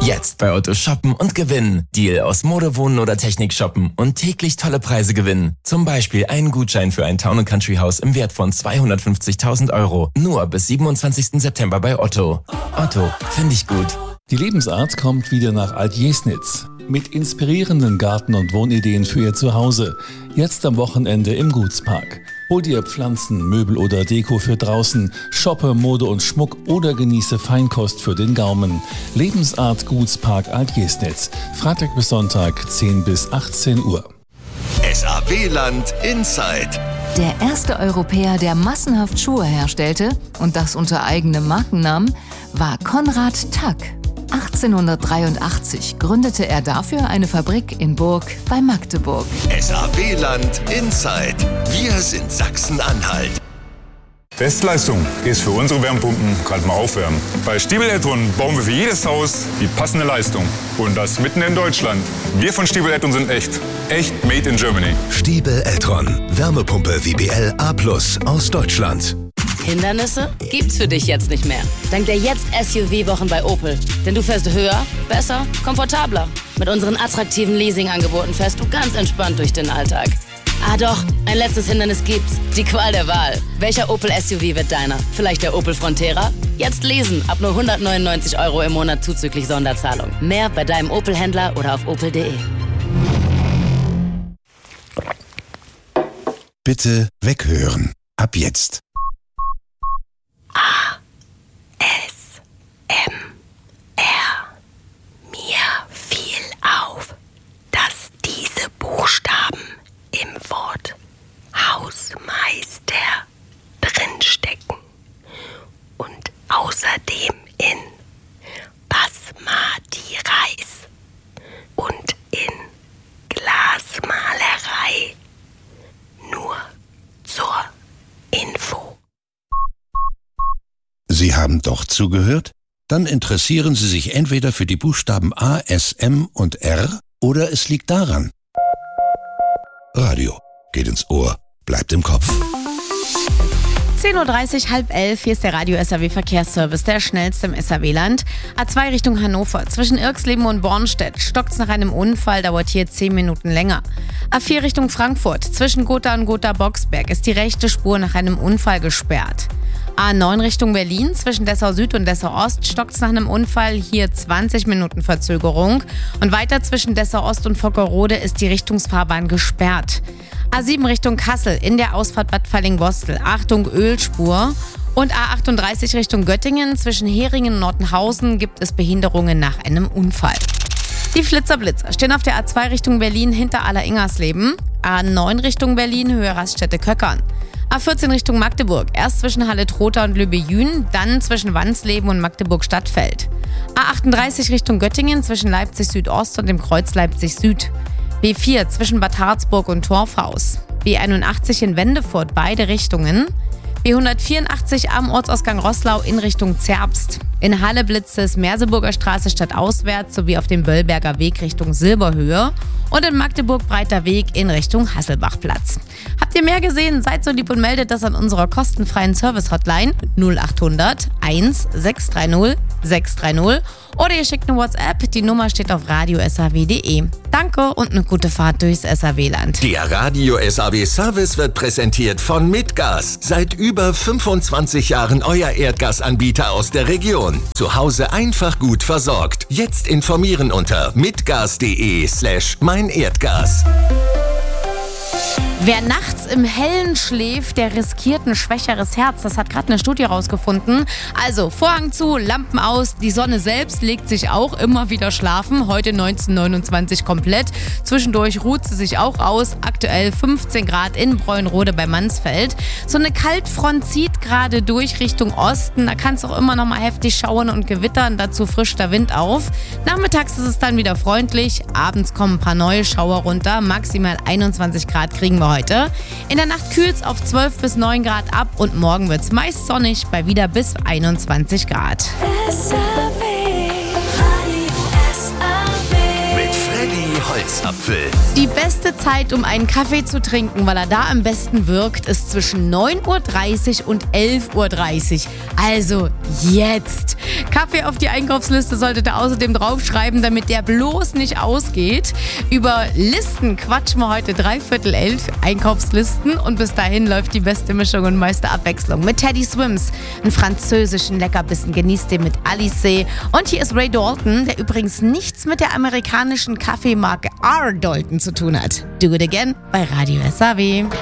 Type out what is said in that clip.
Jetzt bei Otto shoppen und gewinnen. Deal aus Mode, Wohnen oder Technik shoppen und täglich tolle Preise gewinnen. Zum Beispiel einen Gutschein für ein Town & Country Haus im Wert von 250.000 €. Nur bis 27. September bei Otto. Otto, finde ich gut. Die Lebensart kommt wieder nach Altjesnitz. Mit inspirierenden Garten- und Wohnideen für Ihr Zuhause. Jetzt am Wochenende im Gutspark. Hol dir Pflanzen, Möbel oder Deko für draußen, shoppe Mode und Schmuck oder genieße Feinkost für den Gaumen. Lebensart Gutspark Altjesnitz. Freitag bis Sonntag 10 bis 18 Uhr. SAW-Land Inside. Der erste Europäer, der massenhaft Schuhe herstellte, und das unter eigenem Markennamen, war Konrad Tack. 1883 gründete er dafür eine Fabrik in Burg bei Magdeburg. SAW-Land Inside. Wir sind Sachsen-Anhalt. Bestleistung ist für unsere Wärmepumpen gerade mal aufwärmen. Bei Stiebel Eltron bauen wir für jedes Haus die passende Leistung. Und das mitten in Deutschland. Wir von Stiebel Eltron sind echt. Echt made in Germany. Stiebel Eltron. Wärmepumpe WBL A+ aus Deutschland. Hindernisse gibt's für dich jetzt nicht mehr. Dank der jetzt SUV-Wochen bei Opel. Denn du fährst höher, besser, komfortabler. Mit unseren attraktiven Leasing-Angeboten fährst du ganz entspannt durch den Alltag. Ah doch, ein letztes Hindernis gibt's. Die Qual der Wahl. Welcher Opel SUV wird deiner? Vielleicht der Opel Frontera? Jetzt lesen, ab nur 199 € im Monat zuzüglich Sonderzahlung. Mehr bei deinem Opel-Händler oder auf opel.de. Bitte weghören. Ab jetzt. Mir fiel auf, dass diese Buchstaben im Wort Hausmeister drinstecken und außerdem in Basmati Reis und in Glasmalerei. Nur zur Info. Sie haben doch zugehört? Dann interessieren Sie sich entweder für die Buchstaben A, S, M und R oder es liegt daran. Radio geht ins Ohr, bleibt im Kopf. 10.30 Uhr, halb 11. Hier ist der Radio SAW Verkehrsservice, der schnellste im SAW-Land. A2 Richtung Hannover. Zwischen Irxleben und Bornstedt stockt's nach einem Unfall, dauert hier 10 Minuten länger. A4 Richtung Frankfurt. Zwischen Gotha und Gotha-Boxberg ist die rechte Spur nach einem Unfall gesperrt. A9 Richtung Berlin. Zwischen Dessau Süd und Dessau Ost stockt's nach einem Unfall, hier 20 Minuten Verzögerung. Und weiter zwischen Dessau Ost und Vockerode ist die Richtungsfahrbahn gesperrt. A7 Richtung Kassel in der Ausfahrt Bad Falling-Bostel. Achtung, Ölspur. Und A38 Richtung Göttingen. Zwischen Heringen und Nordhausen gibt es Behinderungen nach einem Unfall. Die Flitzer-Blitzer stehen auf der A2 Richtung Berlin hinter Aller-Ingersleben. A9 Richtung Berlin, Höhe Raststätte Köckern. A14 Richtung Magdeburg, erst zwischen Halle-Trotha und Lübbe-Jühn, dann zwischen Wansleben und Magdeburg-Stadtfeld. A38 Richtung Göttingen zwischen Leipzig Südost und dem Kreuz Leipzig Süd. B4 zwischen Bad Harzburg und Torfhaus. B81 in Wendefurt, beide Richtungen. B184 am Ortsausgang Roßlau in Richtung Zerbst. In Halle blitzt es Merseburger Straße stadtauswärts sowie auf dem Böllberger Weg Richtung Silberhöhe. Und in Magdeburg Breiter Weg in Richtung Hasselbachplatz. Habt ihr mehr gesehen? Seid so lieb und meldet das an unserer kostenfreien Service-Hotline 0800 1 630 630 oder ihr schickt eine WhatsApp. Die Nummer steht auf radiosaw.de. Danke und eine gute Fahrt durchs SAW-Land. Der Radio SAW Service wird präsentiert von Mitgas. Seit über 25 Jahren euer Erdgasanbieter aus der Region. Zu Hause einfach gut versorgt. Jetzt informieren unter mitgas.de/meinerdgas. Wer nachts im Hellen schläft, der riskiert ein schwächeres Herz. Das hat gerade eine Studie rausgefunden. Also Vorhang zu, Lampen aus. Die Sonne selbst legt sich auch immer wieder schlafen. Heute 19:29 komplett. Zwischendurch ruht sie sich auch aus. Aktuell 15 Grad in Bräunrode bei Mansfeld. So eine Kaltfront zieht gerade durch Richtung Osten. Da kann es auch immer noch mal heftig schauern und gewittern. Dazu frischt der Wind auf. Nachmittags ist es dann wieder freundlich. Abends kommen ein paar neue Schauer runter. Maximal 21 Grad kriegen wir heute. In der Nacht kühlt es auf 12 bis 9 Grad ab und morgen wird es meist sonnig bei wieder bis 21 Grad. Mit Freddy Holzapfel. Die beste Zeit, um einen Kaffee zu trinken, weil er da am besten wirkt, ist zwischen 9:30 Uhr und 11:30 Uhr. Also jetzt. Kaffee auf die Einkaufsliste solltet ihr außerdem draufschreiben, damit der bloß nicht ausgeht. Über Listen quatschen wir heute 11:45, Einkaufslisten. Und bis dahin läuft die beste Mischung und meiste Abwechslung mit Teddy Swims. Einen französischen Leckerbissen, genießt den mit Alice. Und hier ist Ray Dalton, der übrigens nichts mit der amerikanischen Kaffeemarke R. Dalton zu tun hat. Do it again bei Radio SAW.